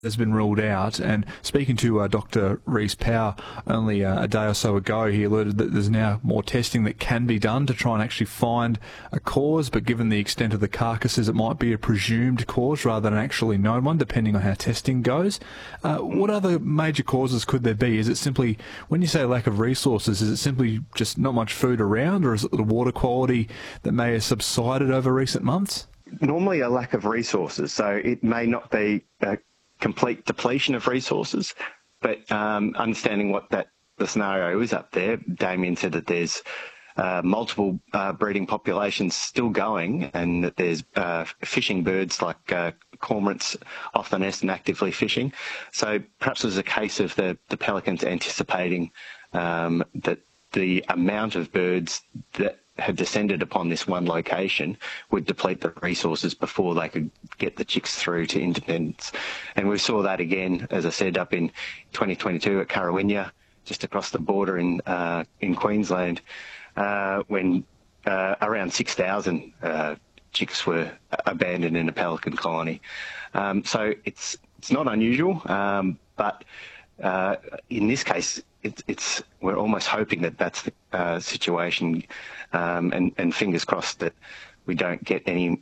has been ruled out. And speaking to Dr. Reece Power only a day or so ago, he alerted that there's now more testing that can be done to try and actually find a cause, but given the extent of the carcasses, it might be a presumed cause rather than actually known one, depending on how testing goes. What other major causes could there be? Is it simply, when you say lack of resources, is it simply just not much food around, or is it the water quality that may have subsided over recent months? Normally a lack of resources, so it may not be complete depletion of resources, but understanding what the scenario is up there, Damien said that there's multiple breeding populations still going, and that there's fishing birds like cormorants off the nest and actively fishing. So perhaps it was a case of the pelicans anticipating that the amount of birds that had descended upon this one location would deplete the resources before they could get the chicks through to independence. And we saw that again, as I said, up in 2022 at Karawinya, just across the border in Queensland, when around 6,000 chicks were abandoned in a pelican colony. So it's not unusual, but in this case, we're almost hoping that that's the situation, and fingers crossed that we don't get any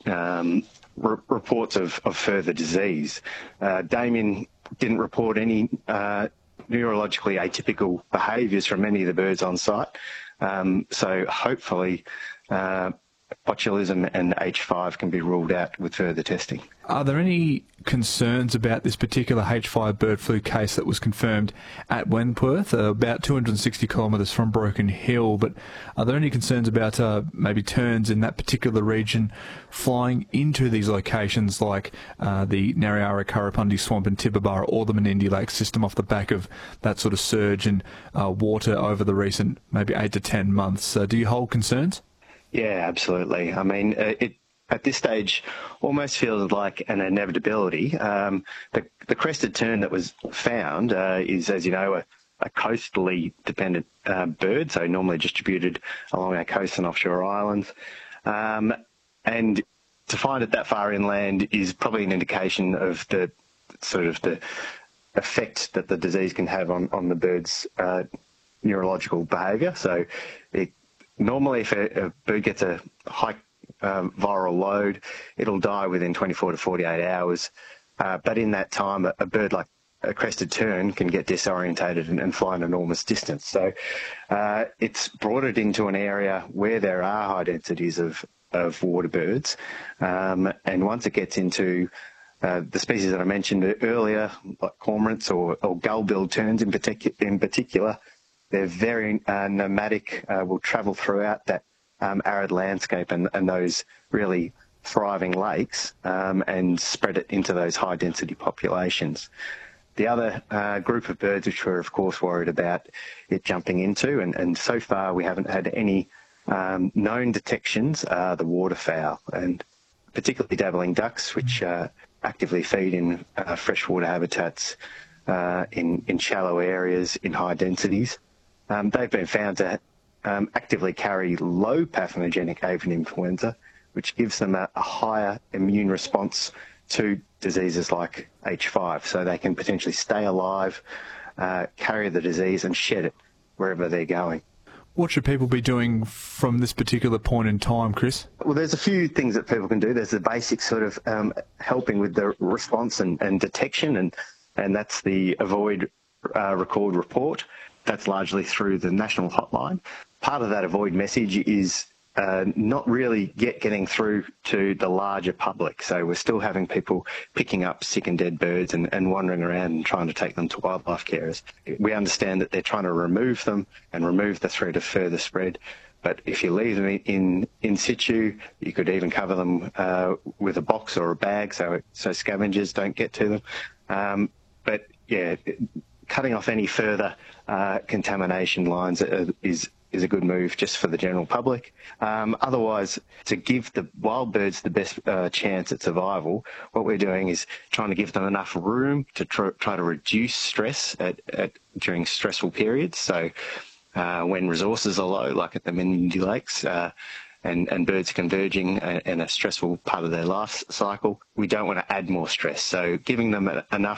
reports of further disease. Damien didn't report any neurologically atypical behaviours from any of the birds on site, so hopefully botulism and H5 can be ruled out with further testing. Are there any concerns about this particular H5 bird flu case that was confirmed at Wentworth, about 260 kilometres from Broken Hill, but are there any concerns about maybe terns in that particular region flying into these locations like the Narriara Currapundi Swamp in Tibooburra or the Menindee Lake system off the back of that sort of surge in water over the recent maybe 8 to 10 months? Do you hold concerns? Yeah, absolutely. I mean, it at this stage almost feels like an inevitability. The crested tern that was found is, as you know, a coastally dependent bird, so normally distributed along our coasts and offshore islands. And to find it that far inland is probably an indication of the sort of the effect that the disease can have on the bird's neurological behaviour. So normally, if a bird gets a high viral load, it'll die within 24 to 48 hours. But in that time, a bird like a crested tern can get disorientated and fly an enormous distance. So it's brought it into an area where there are high densities of water birds. And once it gets into the species that I mentioned earlier, like cormorants or gull-billed terns in particular, they're very nomadic, will travel throughout that arid landscape and those really thriving lakes and spread it into those high-density populations. The other group of birds which we're, of course, worried about it jumping into, and so far we haven't had any known detections, are the waterfowl, and particularly dabbling ducks, which actively feed in freshwater habitats in shallow areas in high densities. They've been found to actively carry low pathogenic avian influenza, which gives them a higher immune response to diseases like H5. So they can potentially stay alive, carry the disease and shed it wherever they're going. What should people be doing from this particular point in time, Chris? Well, there's a few things that people can do. There's the basic sort of helping with the response and detection, and that's the avoid, record, report. That's largely through the national hotline. Part of that avoid message is not really yet getting through to the larger public. So we're still having people picking up sick and dead birds and wandering around and trying to take them to wildlife carers. We understand that they're trying to remove them and remove the threat of further spread. But if you leave them in situ, you could even cover them with a box or a bag so scavengers don't get to them. But yeah, cutting off any further contamination lines is a good move just for the general public. Otherwise, to give the wild birds the best chance at survival, what we're doing is trying to give them enough room to try to reduce stress during stressful periods. So when resources are low, like at the Menindee Lakes, and birds are converging in a stressful part of their life cycle, we don't want to add more stress. So giving them enough